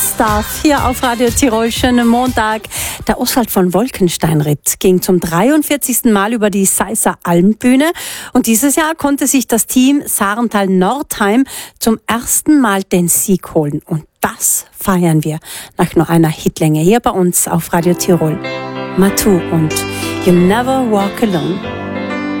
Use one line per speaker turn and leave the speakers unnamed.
Stuff hier auf Radio Tirol. Schönen Montag. Der Oswald von Wolkensteinritt ging zum 43. Mal über die Seisser Almbühne und dieses Jahr konnte sich das Team Sarental-Nordheim zum ersten Mal den Sieg holen. Und das feiern wir nach nur einer Hitlänge hier bei uns auf Radio Tirol. Matu und You Never Walk Alone.